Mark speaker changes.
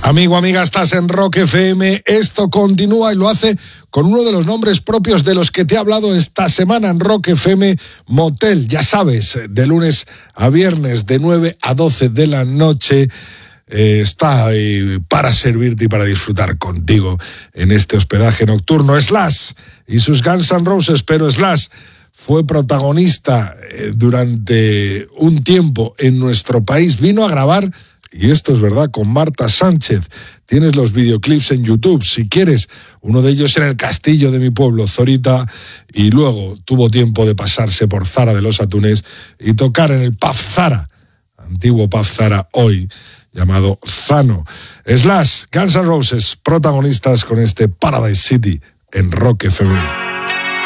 Speaker 1: Amigo, amiga, estás en Rock FM. Esto continúa y lo hace con uno de los nombres propios de los que te he hablado esta semana en Rock FM, Motel. Ya sabes, de lunes a viernes, de 9 a 12 de la noche. Está ahí para servirte y para disfrutar contigo en este hospedaje nocturno. Slash y sus Guns N' Roses, pero Slash fue protagonista durante un tiempo en nuestro país. Vino a grabar, y esto es verdad, con Marta Sánchez. Tienes los videoclips en YouTube, si quieres. Uno de ellos en el castillo de mi pueblo, Zorita, y luego tuvo tiempo de pasarse por Zara de los Atunes y tocar en el Pub Zara, antiguo Pub Zara hoy llamado Zano. Slash, Guns N' Roses, protagonistas con este Paradise City en Rock FM.